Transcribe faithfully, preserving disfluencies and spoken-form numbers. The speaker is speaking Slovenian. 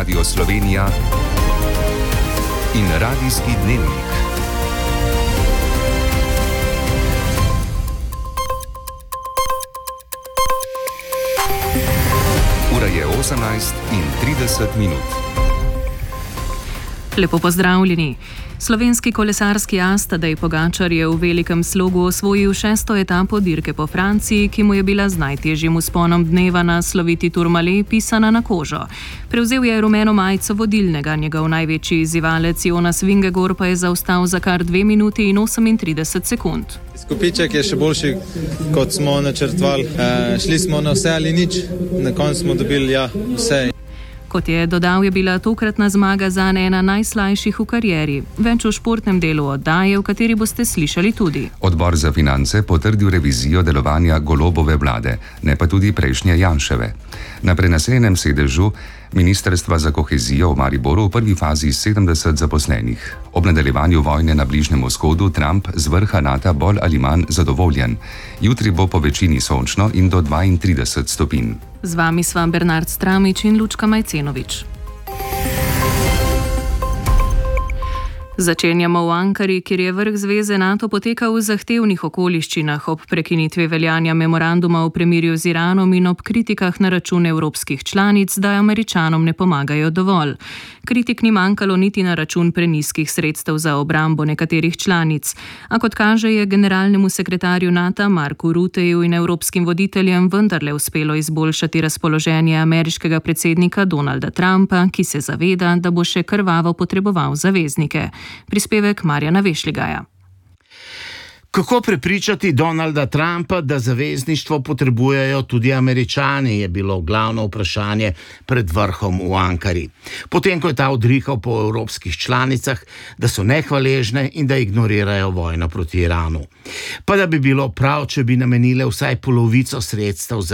Radio Slovenija in Radijski dnevnik. Ura je osemnajst in trideset minut. Lepo pozdravljeni. Slovenski kolesarski as Tadej Pogačar je v velikem slogu osvojil šesto etapo dirke po Franciji, ki mu je bila z najtežjim vzponom dneva na sloviti Tourmalet pisana na kožo. Prevzel je rumeno majico vodilnega, njegov največji izzivalec Jonas Vingegaard pa je zaostal za kar dve minuti in osemintrideset sekund. Izkupiček je še boljši, kot smo načrtovali. E, šli smo na vse ali nič, na koncu smo dobili ja, vse. Kot je dodal, je bila tokratna zmaga zanj ena najslajših v karieri. Več v športnem delu oddaje, v kateri boste slišali tudi. Odbor za finance potrdil revizijo delovanja Golobove vlade, ne pa tudi prejšnje Janševe. Na prenesenem sedežu Ministrstva za kohezijo v Mariboru v prvi fazi sedemdeset zaposlenih. Ob nadaljevanju vojne na Bližnjem vzhodu Trump z vrha Nata bolj ali manj zadovoljen. Jutri bo po večini sončno in do dvaintrideset stopinj. Z vami sva Bernard Stramič in Lučka Majcenovič. Začenjamo v Ankari, kjer je vrh zveze NATO potekal v zahtevnih okoliščinah ob prekinitvi veljanja memoranduma o premirju z Iranom in ob kritikah na račun evropskih članic, da Američanom ne pomagajo dovolj. Kritik ni manjkalo niti na račun prenizkih sredstev za obrambo nekaterih članic. A kot kaže, je generalnemu sekretarju NATO Marku Rutteju in evropskim voditeljem vendarle uspelo izboljšati razpoloženje ameriškega predsednika Donalda Trumpa, ki se zaveda, da bo še krvavo potreboval zaveznike. Prispevek Marjana Vešligaja. Kako prepričati Donalda Trumpa, da zavezništvo potrebujejo tudi Američani, je bilo glavno vprašanje pred vrhom v Ankari. Potem, ko je ta odrihal po evropskih članicah, da so nehvaležne in da ignorirajo vojno proti Iranu. Pa da bi bilo prav, če bi namenile vsaj polovico sredstev za